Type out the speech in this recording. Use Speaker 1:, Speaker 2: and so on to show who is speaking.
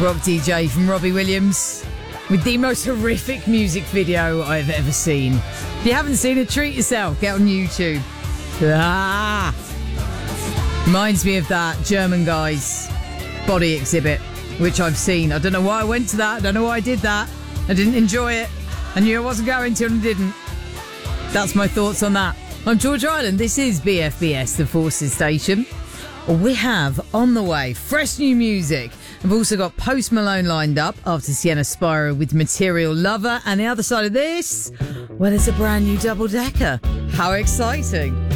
Speaker 1: rock DJ from Robbie Williams with the most horrific music video I've ever seen. If you haven't seen it, treat yourself. Get on YouTube. Reminds me of that German guy's body exhibit, which I've seen. I don't know why I went to that. I don't know why I did that. I didn't enjoy it. I knew I wasn't going to and I didn't. That's my thoughts on that. I'm George Island. This is BFBS, the Forces Station. We have on the way fresh new music. We've also got Post Malone lined up after Sienna Spiro with Material Lover. And the other side of this, well, it's a brand new double-decker. How exciting.